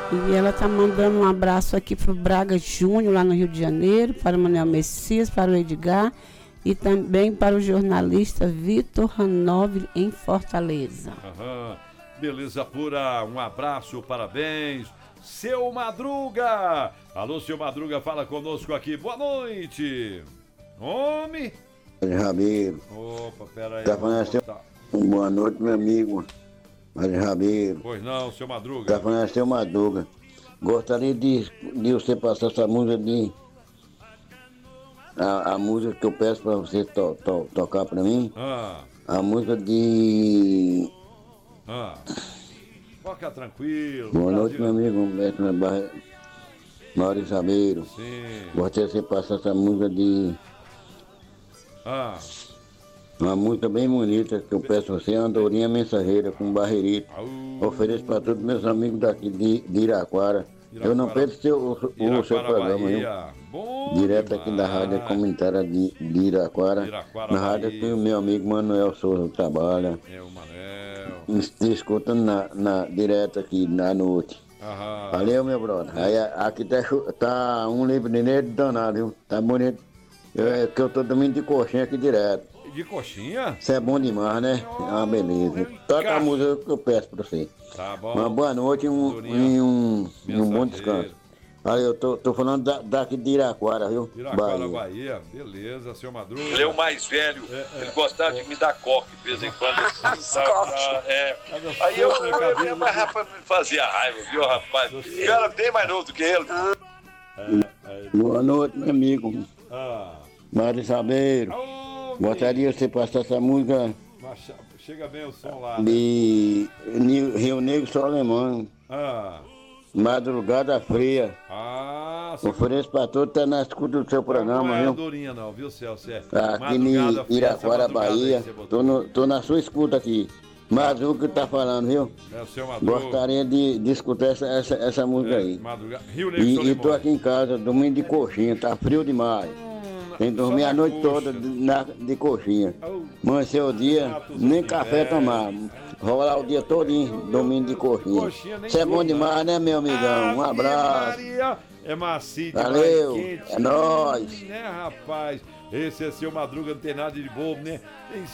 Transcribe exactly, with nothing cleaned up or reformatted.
E ela tá mandando um abraço aqui pro Braga Júnior, lá no Rio de Janeiro, para o Manuel Messias, para o Edgar e também para o jornalista Vitor Ranove, em Fortaleza. Aham. Beleza pura, um abraço, parabéns. Seu Madruga! Alô, seu Madruga, fala conosco aqui. Boa noite. Homem? Rabeiro. Opa, pera aí. Tá falando seu... Boa noite, meu amigo. Mário Rabeiro. Pois não, seu Madruga. Tá falando seu Madruga. Gostaria de, de você passar essa música de... A, a música que eu peço pra você to, to, tocar pra mim. Ah. A música de... Ah. Toca tranquilo. Boa noite, meu amigo Humberto Barra... Maurício Rabeiro. Sim. Gostaria de você passar essa música de... Ah. Uma música bem bonita que eu peço a você, Andorinha Mensageira, com Barreirito. Au. Ofereço para todos meus amigos daqui de, de Iraquara. Iraquara. Eu não perco seu, o, o seu programa, viu? Direto demais. Aqui da Rádio Comunitária de, de Iraquara. Iraquara, na rádio que o meu amigo Manuel Souza trabalha. É o Manel. Me escutando na, na, direto aqui na noite. Aham. Valeu, meu brother. Aí, aqui tá, tá um livro de negro danado, viu? Tá bonito. Eu, é que eu tô dormindo de coxinha aqui direto. De coxinha? Isso é bom demais, né? É uma beleza. Toca a música que eu peço pra você. Tá bom. Uma boa noite e um, e um, e um bom descanso. Olha, eu tô, tô falando da, daqui de Iraquara, viu? Iraquara, Bahia. Bahia. Beleza, seu Madruga. Ele é o mais velho. É, é, ele gostava é. de me dar coque de vez em quando. é. Aí eu, eu, eu mas rapaz, me fazia raiva, viu, rapaz? Eu era bem mais novo do que ele. É, é. Boa noite, meu amigo. Ah. Mário Sabeiro. Oh, gostaria de você passar essa música. Chega bem o som lá. Né? De Rio Negro Sol Alemão. Ah. Madrugada Fria. Ah, ofereço para todos, tá na escuta do seu programa, não é viu? Andorinha não, viu, Celso? É aqui em Iraquara, Bahia. Tô, no, tô na sua escuta aqui. Madruga que tá falando, viu? É o seu Madruga. Gostaria de, de escutar essa, essa, essa música é, aí. Madruga. Rio Negro e, e tô aqui em casa, dormindo de coxinha, tá frio demais. Hum, Tem que dormir a noite coxa. toda de, na, de coxinha. Oh. Amanhecer o dia, nem café é. tomar. Rolar o dia todinho, dormindo de coxinha. coxinha Isso é bom demais, né, meu amigão? Um abraço. Maria. É macio, valeu, quente, é nóis. Né, rapaz? Esse é seu Madruga, não tem nada de bobo, né? Tem